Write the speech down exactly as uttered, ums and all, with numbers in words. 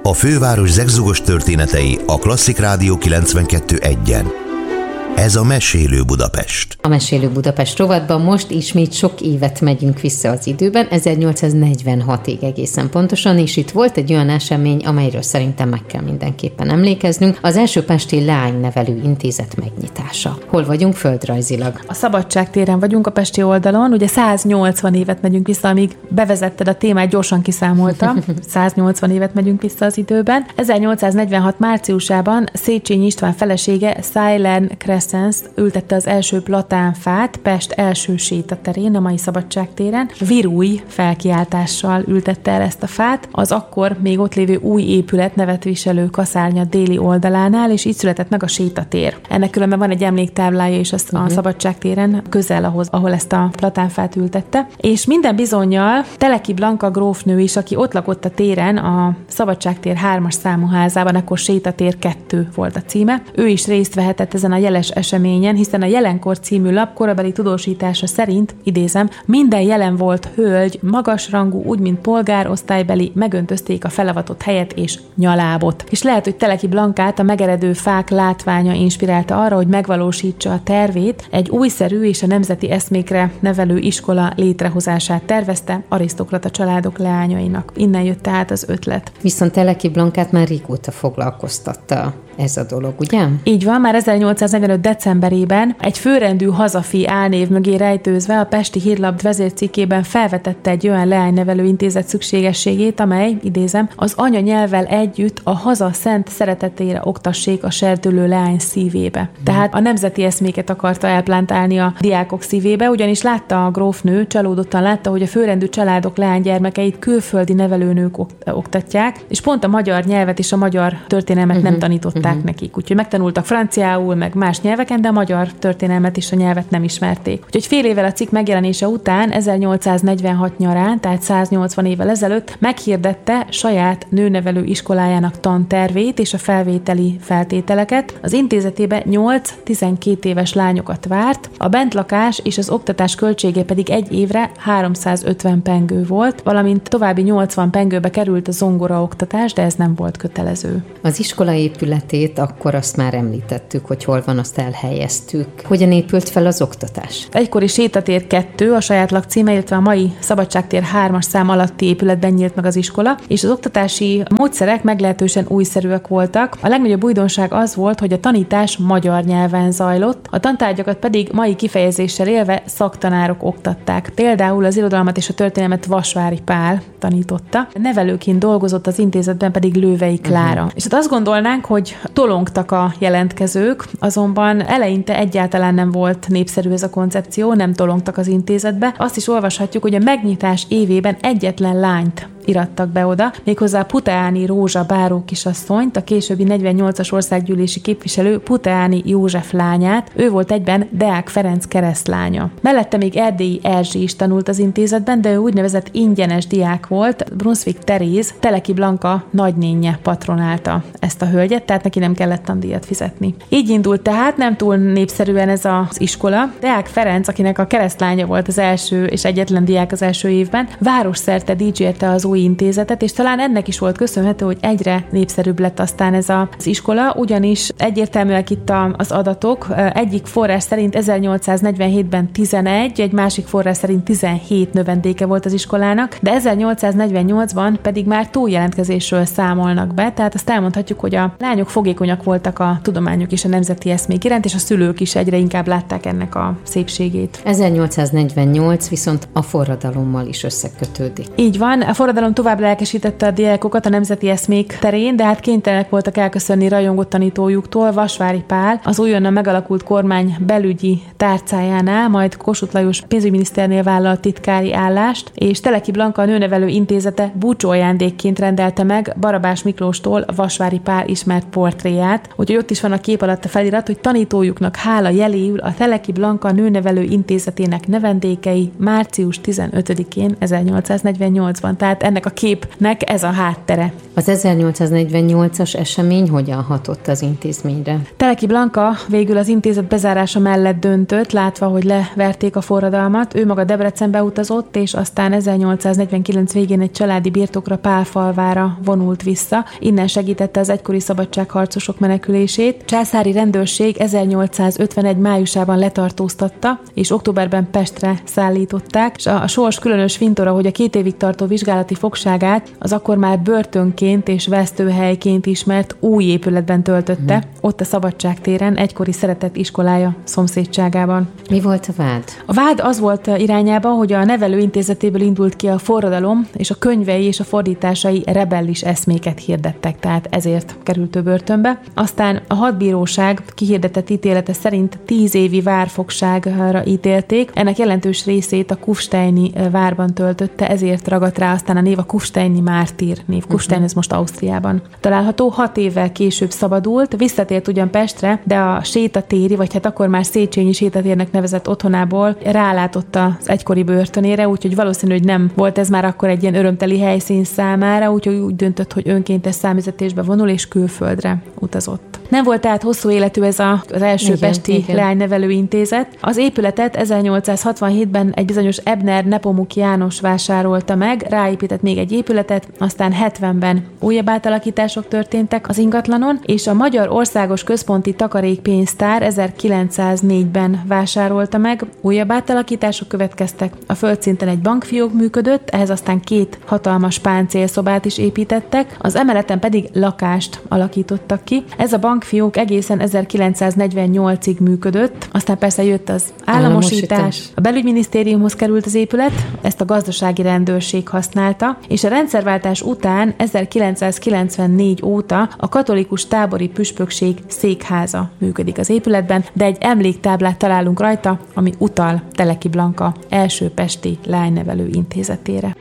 A főváros zegzugos történetei a Klasszik Rádió kilencvenkettő egyen. Ez a Mesélő Budapest. A Mesélő Budapest rovatban most ismét sok évet megyünk vissza az időben, ezernyolcszáznegyvenhatig egészen pontosan, és itt volt egy olyan esemény, amelyről szerintem meg kell mindenképpen emlékeznünk, az első pesti Leánynevelő Intézet megnyitása. Hol vagyunk földrajzilag? A Szabadság téren vagyunk, a pesti oldalon, ugye száznyolcvan évet megyünk vissza, amíg bevezetted a témát, gyorsan kiszámoltam, száznyolcvan évet megyünk vissza az időben. ezernyolcszáznegyvenhat márciusában Széchenyi István felesége Szájlen Crescens ültette az első platánfát Pest első sétaterén, a mai Szabadság téren. Virúj felkiáltással ültette el ezt a fát, az akkor még ott lévő új épület nevet viselő kaszárnya déli oldalánál, és így született meg a sétatér. Ennek különben van egy emléktáblája is a uh-huh. Szabadság téren, közel ahhoz, ahol ezt a platánfát ültette. És minden bizonnyal Teleki Blanka grófnő is, aki ott lakott a téren, a Szabadság tér hármas számú házában, akkor sétatér kettő volt a címe. Ő is részt vehetett ezen a jeles eseményen, hiszen a Jelenkor című lap korabeli tudósítása szerint, idézem, minden jelen volt hölgy, magasrangú, úgy mint polgárosztálybeli, megöntözték a felavatott helyet és nyalábot. És lehet, hogy Teleki Blankát a megeredő fák látványa inspirálta arra, hogy megvalósítsa a tervét, egy újszerű és a nemzeti eszmékre nevelő iskola létrehozását tervezte arisztokrata családok leányainak. Innen jött tehát az ötlet. Viszont Teleki Blankát már régóta foglalkoztatta ez a dolog, ugye? Így van, már ezernyolcszáznegyvenöt decemberében egy főrendű hazafi álnév mögé rejtőzve a Pesti Hírlap vezércikkében felvetette egy olyan leánynevelő intézet szükségességét, amely, idézem, az anyanyelvvel együtt a haza szent szeretetére oktassék a serdülő leány szívébe. Hmm. Tehát a nemzeti eszméket akarta elplántálni a diákok szívébe, ugyanis látta a grófnő, csalódottan látta, hogy a főrendű családok leánygyermekeit külföldi nevelőnők oktatják, és pont a magyar nyelvet és a magyar történelmet hmm. nem tanították Uh-huh. nekik. Úgyhogy megtanultak franciául, meg más nyelveken, de a magyar történelmet és a nyelvet nem ismerték. Úgyhogy fél évvel a cikk megjelenése után, ezernyolcszáznegyvenhat nyarán, tehát száznyolcvan évvel ezelőtt meghirdette saját nőnevelő iskolájának tantervét és a felvételi feltételeket. Az intézetébe nyolc-tizenkét éves lányokat várt, a bentlakás és az oktatás költsége pedig egy évre háromszázötven pengő volt, valamint további nyolcvan pengőbe került a zongora oktatás, de ez nem volt kötelező. Az iskola épület akkor azt már említettük, hogy hol van, azt elhelyeztük. Hogyan épült fel az oktatás? Egykori sétatér kettő, a saját lakcíme, illetve a mai Szabadságtér hármas szám alatti épületben nyílt meg az iskola, és az oktatási módszerek meglehetősen újszerűek voltak. A legnagyobb újdonság az volt, hogy a tanítás magyar nyelven zajlott, a tantárgyakat pedig mai kifejezéssel élve szaktanárok oktatták. Például az irodalmat és a történelmet Vasvári Pál tanította. Nevelőként dolgozott az intézetben pedig Lővei Klára. Uh-huh. És hát azt gondolnánk, hogy tolongtak a jelentkezők, azonban eleinte egyáltalán nem volt népszerű ez a koncepció, nem tolongtak az intézetbe. Azt is olvashatjuk, hogy a megnyitás évében egyetlen lányt irattak be oda, méghozzá Puteáni Rózsa báró kisasszonyt, a későbbi negyvennyolcas országgyűlési képviselő Puteáni József lányát, ő volt egyben Deák Ferenc keresztlánya. Mellette még Erdélyi Erzsi is tanult az intézetben, de ő úgynevezett ingyenes diák volt, Brunswick Teréz, Teleki Blanka nagynénje patronálta ezt a hölgyet, tehát neki nem kellett tandíjat fizetni. Így indult tehát, nem túl népszerűen ez az iskola. Deák Ferenc, akinek a keresztlánya volt az első és egyetlen diák az első évben, városszerte dicsérte az új intézetet, és talán ennek is volt köszönhető, hogy egyre népszerűbb lett aztán ez az iskola, ugyanis egyértelműek itt az adatok. Egyik forrás szerint ezernyolcszáznegyvenhétben tizenegy, egy másik forrás szerint tizenhét növendéke volt az iskolának, de ezernyolcszáznegyvennyolcban pedig már túljelentkezésről számolnak be, tehát azt elmondhatjuk, hogy a lányok fogékonyak voltak a tudományok és a nemzeti eszmék iránt, és a szülők is egyre inkább látták ennek a szépségét. ezernyolcszáznegyvennyolc viszont a forradalommal is összekötődik. Így van, a forradalom tovább lelkesítette a diákokat a nemzeti eszmék terén, de hát kénytelenek voltak elköszönni rajongott tanítójuktól. Vasvári Pál az újonnan megalakult kormány belügyi tárcájánál, majd Kossuth Lajos pénzügyminiszternél vállalt titkári állást, és Teleki Blanka a nőnevelő intézete búcsúajándékként rendelte meg Barabás Miklóstól Vasvári Pál ismert portréját, úgyhogy ott is van a kép alatt a felirat, hogy tanítójuknak hála jeléül a Teleki Blanka nőnevelő intézetének növendékei március tizenötödikén ezernyolcszáznegyvennyolcban, tehát ennek ennek a képnek ez a háttere. Az ezernyolcszáznegyvennyolcas esemény hogyan hatott az intézményre? Teleki Blanka végül az intézet bezárása mellett döntött, látva, hogy leverték a forradalmat. Ő maga Debrecenbe utazott, és aztán ezernyolcszáznegyvenkilenc végén egy családi birtokra, Pálfalvára vonult vissza. Innen segítette az egykori szabadságharcosok menekülését. Császári rendőrség ezernyolcszázötvenegy májusában letartóztatta, és októberben Pestre szállították, és a, a sors különös fintora, hogy a két évig tartó vizsgálati fogságát az akkor már börtönként és vesztőhelyként ismert új épületben töltötte, hmm. ott a Szabadságtéren, egykori szeretett iskolája szomszédságában. Mi volt a vád? A vád az volt irányába, hogy a nevelőintézetéből indult ki a forradalom, és a könyvei és a fordításai rebellis eszméket hirdettek, tehát ezért került ő börtönbe. Aztán a hadbíróság kihirdetett ítélete szerint tíz évi várfogságra ítélték. Ennek jelentős részét a kufsteini várban töltötte, ezért ragadt rá aztán a név, a kufsteini mártír név. Kufstein ez most Ausztriában található. Hat évvel később szabadult, visszatért ugyan Pestre, de a sétatéri, vagy hát akkor már Széchenyi sétatérnek nevezett otthonából rálátott az egykori börtönére, úgyhogy valószínű, hogy nem volt ez már akkor egy ilyen örömteli helyszín számára, úgyhogy úgy döntött, hogy önkéntes számüzetésbe vonul és külföldre utazott. Nem volt tehát hosszú életű ez a, az első igen, pesti igen. leánynevelő intézet. Az épületet ezernyolcszázhatvanhétben egy bizonyos Ebner Nepomuk János vásárolta meg, ráépített még egy épületet, aztán hetvenben újabb átalakítások történtek az ingatlanon, és a Magyar Országos Központi Takarékpénztár ezerkilencszáznégyben vásárolta meg, újabb átalakítások következtek, a földszinten egy bankfiók működött, ehhez aztán két hatalmas páncélszobát is építettek, az emeleten pedig lakást alakítottak ki. Ez a bankfiók egészen ezerkilencszáznegyvennyolcig működött, aztán persze jött az államosítás, államosítás. A belügyminisztériumhoz került az épület, ezt a gazdasági rendőrség használta, és a rendszerváltás után ezerkilencszázkilencvennégy óta a katolikus tábori püspökség székháza működik az épületben, de egy emléktáblát találunk rajta, ami utal Teleki Blanka első pesti lánynevelő intézetére.